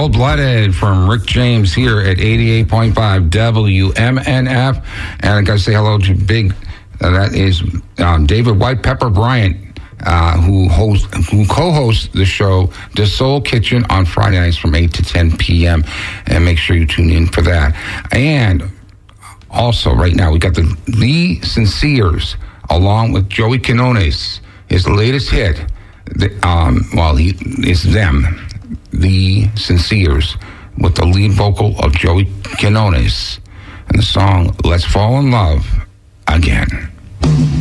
Cold-Blooded from Rick James here at 88.5 WMNF. And I got to say hello to that is David White Pepper Bryant, who co-hosts the show, The Soul Kitchen, on Friday nights from 8 to 10 p.m. And make sure you tune in for that. And also, right now, we got the Sinceres, along with Joey Quinones. His latest hit, it's them, the Sinceres, with the lead vocal of Joey Quinones, and the song "Let's Fall in Love Again."